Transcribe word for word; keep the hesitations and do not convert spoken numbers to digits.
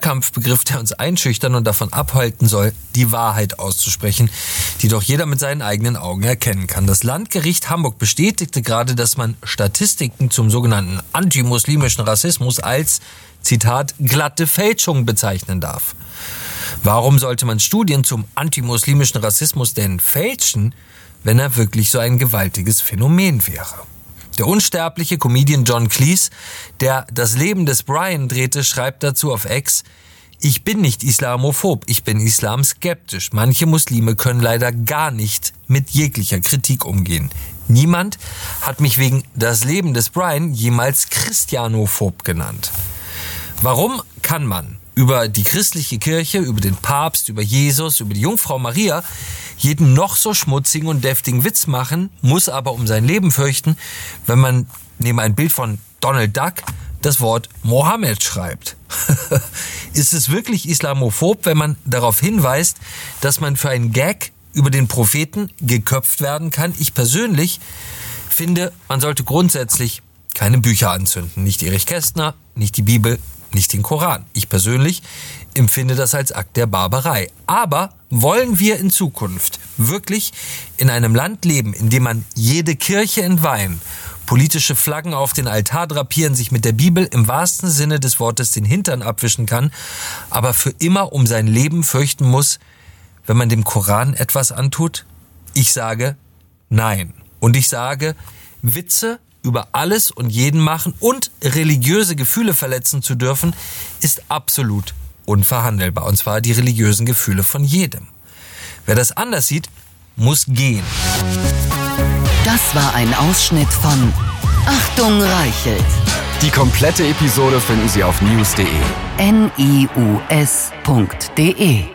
Wahlkampfbegriff, der uns einschüchtern und davon abhalten soll, die Wahrheit auszusprechen, die doch jeder mit seinen eigenen Augen erkennen kann. Das Landgericht Hamburg bestätigte gerade, dass man Statistiken zum sogenannten antimuslimischen Rassismus als, Zitat, glatte Fälschung bezeichnen darf. Warum sollte man Studien zum antimuslimischen Rassismus denn fälschen, wenn er wirklich so ein gewaltiges Phänomen wäre? Der unsterbliche Comedian John Cleese, der das Leben des Brian drehte, schreibt dazu auf X: Ich bin nicht islamophob, ich bin islamskeptisch. Manche Muslime können leider gar nicht mit jeglicher Kritik umgehen. Niemand hat mich wegen das Leben des Brian jemals christianophob genannt. Warum kann man über die christliche Kirche, über den Papst, über Jesus, über die Jungfrau Maria jeden noch so schmutzigen und deftigen Witz machen, muss aber um sein Leben fürchten, wenn man neben ein Bild von Donald Duck das Wort Mohammed schreibt? Ist es wirklich islamophob, wenn man darauf hinweist, dass man für einen Gag über den Propheten geköpft werden kann? Ich persönlich finde, man sollte grundsätzlich keine Bücher anzünden. Nicht Erich Kästner, nicht die Bibel, nicht den Koran. Ich persönlich empfinde das als Akt der Barbarei. Aber wollen wir in Zukunft wirklich in einem Land leben, in dem man jede Kirche entweihen, politische Flaggen auf den Altar drapieren, sich mit der Bibel im wahrsten Sinne des Wortes den Hintern abwischen kann, aber für immer um sein Leben fürchten muss, wenn man dem Koran etwas antut? Ich sage nein. Und ich sage, Witze über alles und jeden machen und religiöse Gefühle verletzen zu dürfen, ist absolut unverhandelbar. Und zwar die religiösen Gefühle von jedem. Wer das anders sieht, muss gehen. Das war ein Ausschnitt von Achtung Reichelt. Die komplette Episode finden Sie auf news punkt de. N I U S punkt de